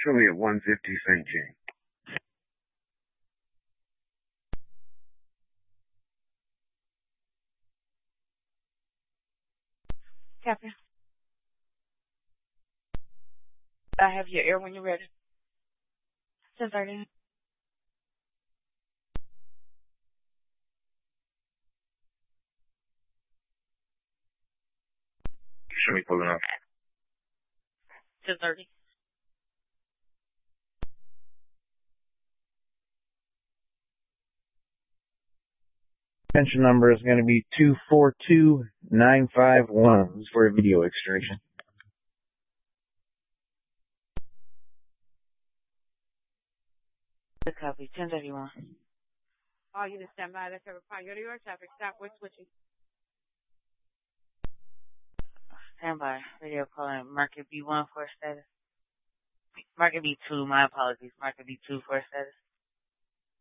Show me at 150 St. James. Captain, I have your air when you're ready. 10:30. Show me pulling up. 10:30. Attention number is going to be 242951. This is for a video extraction. Good copy. 10:31. All units stand by. That's every priority or traffic stop. We're switching. Stand by. Radio calling Market B1 for status. Market B2. My apologies. Market B2 for status.